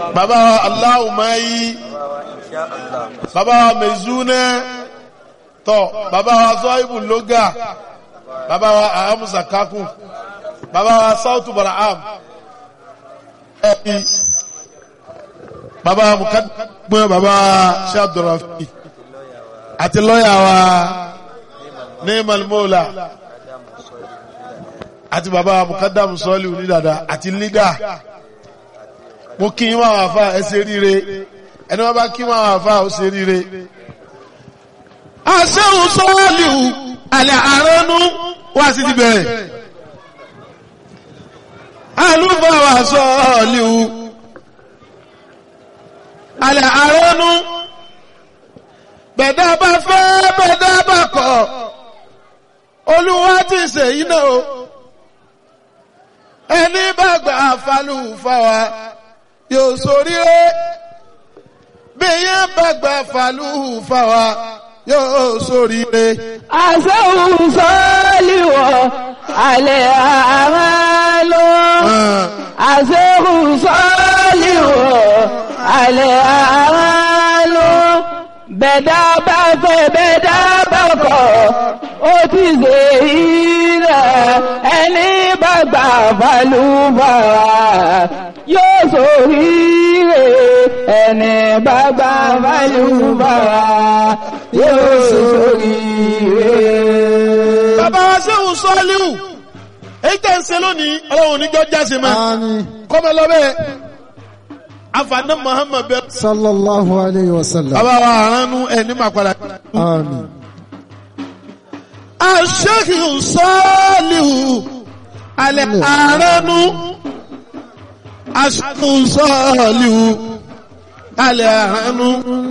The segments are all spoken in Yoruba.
bàbá wa Aláwùmáyí, bàbá wa Mezúnẹ́, tọ́ bàbá wa Zọ́ìbù Lógà, bàbá wa Ahamusa Kaku, bàbá wa Sautu Baraham, bàbá wa Mukadumọ́, bàbá wa Sheikh Abdurrafi, àti lọ́yà wa Ni'mal Mawla, àti bàbá wa Mukadamu Sọ́lì Onídàdá, àti lídà. Mo kí yín máa wà fà ẹ ṣe ríire, ẹni wọ́n bá kí máa wà fà ó ṣe ríire. Àṣẹ́hùn Sọ́ọ̀lìhù àlẹ́ àránú wá sí ti bẹ̀rẹ̀. Àlùfáà Sọ́ọ̀lìhù àlẹ́ àránú bẹ̀dá bá fẹ́ bẹ̀dá bá kọ̀ Olúwa ti ṣèyí náà o. Ẹni bá gbà fàlùfáà yóò ṣoríire, bí yẹn bá gbà fàlùfáà yóò ṣoríire. Àṣẹ́hùn Sọ́ọ̀lìwọ̀ àlẹ́ àmàlò. Àṣẹ́hùn Sọ́ọ̀lìwọ̀ àlẹ́ àmàlò. Bẹ̀dá bá fẹ́ bẹ̀dá bá kọ̀ ó ti ṣe ìrẹ̀. Ẹni bá gbà fàlùfáà yóò ṣoríire, ẹni bá gbà fàlùfáà yóò ṣoríire. Bàbá wa Ṣéhù Sọ́ọ̀lìhù, èyí tẹ́ ń ṣe lónìí Ọlọ́run níjọ́ jáse máa kọ́mọ lọ́bẹ̀ àfààní Muhammad bẹ́ẹ̀. Sallallahu alayhi wa sallam. Bàbá wa àránú ẹni máa padà. Àmín. Ṣéhù Sọ́ọ̀lìhù àlẹ́ àránú. Ṣéhù Sọ́ọ̀lìhù àlẹ́ àránú.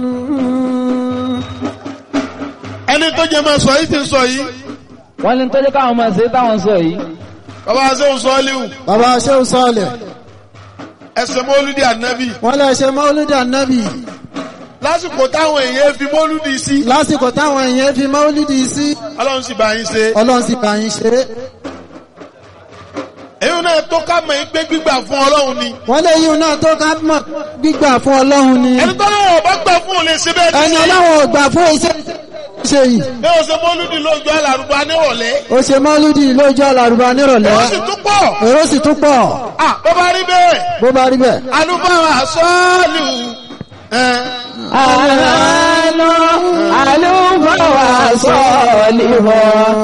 Ẹni tó jẹ máa sọ yìí ti sọ yìí. Wọ́n ní tó jẹ́ káwọn máa ṣe táwọn sọ yìí. Bàbá Ṣéhù Sọ́ọ̀lìhù. Bàbá Ṣéhù Sọ́ọ̀lẹ̀. Ẹsẹ̀ mọ́lúdì ànábì. Wọ́n lè ṣe mọ́lúdì ànábì. Lásìkò táwọn èèyàn fi mọ́lúdì sí. Lásìkò táwọn èèyàn fi mọ́lúdì sí. Ọlọ́run sì bá yín ṣe. Ọlọ́run sì bá yín ṣe. Èyí náà tó ká mọ̀ pé gbígbà fún Ọlọ́run ni. Wọ́n lè yíò náà tó ká mọ̀ gbígbà fún Ọlọ́run ni. Ẹni tó lọ́wọ́ ọba gbà fún òun lè ṣe bẹ́ẹ̀. Ẹni Ọlọ́run ò gbà fún iṣẹ́ ṣe yìí. Bí o ṣe mọ́lúdì lójú alárùbá nírọ̀lẹ́. Ó ṣe mọ́lúdì lójú alárùbá nírọ̀lẹ́. Èrò sì tún pọ̀. Èrò sì tún pọ̀. Bó bá rí bẹ́ẹ̀. Bó bá rí bẹ́ẹ̀. Àlùfáà Sọ́ọ̀lìhù. Àlùfáà Sọ́ọ̀lìhù.